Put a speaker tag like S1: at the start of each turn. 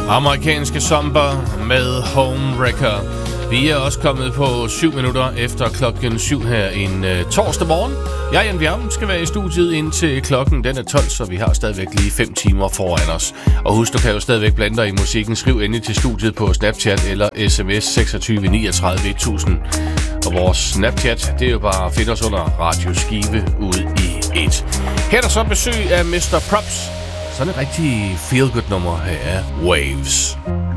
S1: Amerikanske Zomber med Homewrecker. Vi er også kommet på 7 minutter efter klokken 7 her en torsdag morgen. Jeg, Jan Bjerg, skal være i studiet indtil klokken den er 12, så vi har stadigvæk lige 5 timer foran os. Og husk, du kan jo stadigvæk blande dig i musikken. Skriv endelig til studiet på Snapchat eller sms 26 39 1000. Og vores Snapchat, det er jo bare at finde os under radioskive ude i et. Her er der så besøg af Mr. Props. Sådan et rigtig feel-good nummer her er Waves.